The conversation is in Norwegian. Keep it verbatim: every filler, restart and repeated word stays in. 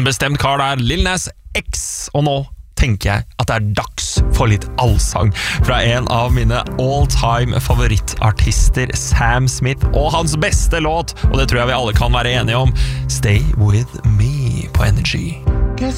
En bestemt kar der, Lil Nas X, og nå tenker jeg at det er dags for litt allsang fra en av mine all-time favorittartister, Sam Smith, og hans beste låt, og det tror jeg vi alle kan være enige om, Stay With Me på Energy.